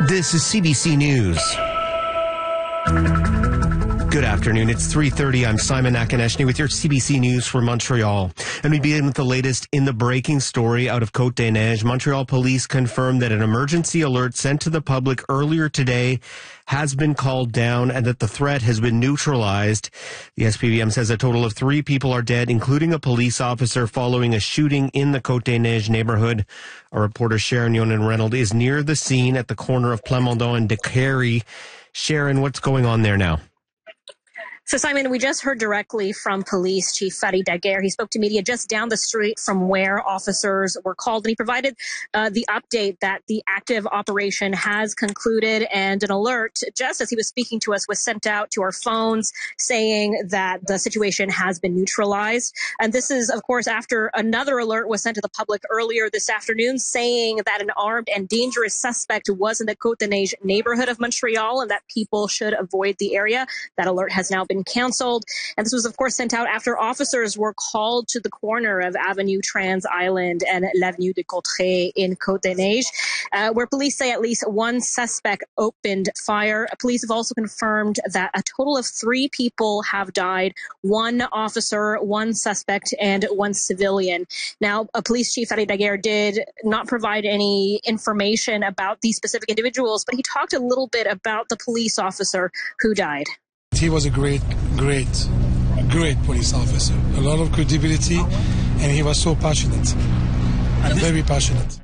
This is CBC News. Good afternoon. It's 3:30. I'm Simon Akineshny with your CBC News for Montreal. And we begin with the latest in the breaking story out of Côte-des-Neiges. Montreal police confirmed that an emergency alert sent to the public earlier today has been called down and that the threat has been neutralized. The SPVM says a total of 3 people are dead, including a police officer, following a shooting in the Côte-des-Neiges neighborhood. Our reporter Sharon Yonan-Reynolds is near the scene at the corner of Plamondon and Décarie. Sharon, what's going on there now? So, Simon, we just heard directly from Police Chief Farid Daguerre. He spoke to media just down the street from where officers were called, and he provided the update that the active operation has concluded, and an alert, just as he was speaking to us, was sent out to our phones saying that the situation has been neutralized. And this is, of course, after another alert was sent to the public earlier this afternoon saying that an armed and dangerous suspect was in the Côte-des-Neiges neighborhood of Montreal and that people should avoid the area. That alert has now been canceled. And this was, of course, sent out after officers were called to the corner of Avenue Trans Island and l'Avenue de Cotteret in Côte-des-Neiges, where police say at least one suspect opened fire. Police have also confirmed that a total of 3 people have died, 1 officer, 1 suspect, and 1 civilian. Now, Police Chief Farid Daguerre did not provide any information about these specific individuals, but he talked a little bit about the police officer who died. He was a great police officer. A lot of credibility, and he was so passionate. Very passionate.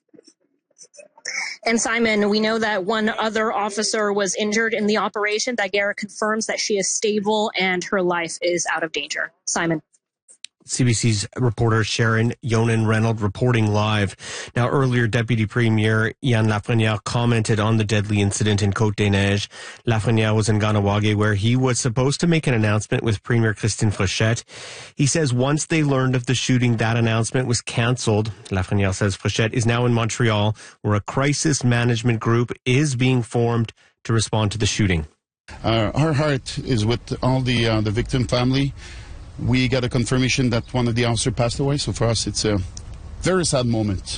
And Simon, we know that 1 other officer was injured in the operation. Daguerre confirms that she is stable and her life is out of danger. Simon. CBC's reporter Sharon Yonan-Reynolds reporting live. Now, earlier, Deputy Premier Yann Lafrenière commented on the deadly incident in Côte-des-Neiges. Lafrenière was in Kahnawake, where he was supposed to make an announcement with Premier Christine Fréchette. He says once they learned of the shooting, that announcement was cancelled. Lafrenière says Fréchette is now in Montreal, where a crisis management group is being formed to respond to the shooting. Our heart is with all the victim family. We got a confirmation that one of the officers passed away, so for us it's a very sad moment,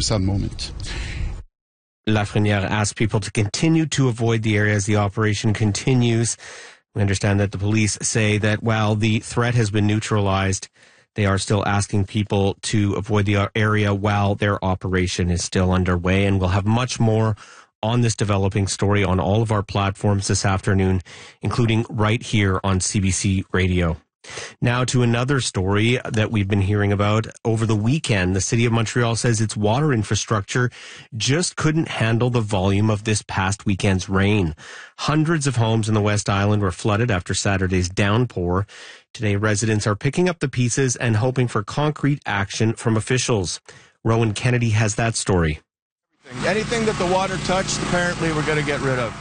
Lafrenière asked people to continue to avoid the area as the operation continues. We understand that the police say that while the threat has been neutralized, they are still asking people to avoid the area while their operation is still underway, and we'll have much more on this developing story on all of our platforms this afternoon, including right here on CBC Radio. Now to another story that we've been hearing about. Over the weekend, the City of Montreal says its water infrastructure just couldn't handle the volume of this past weekend's rain. Hundreds of homes in the West Island were flooded after Saturday's downpour. Today, residents are picking up the pieces and hoping for concrete action from officials. Rowan Kennedy has that story. Anything that the water touched, apparently we're going to get rid of.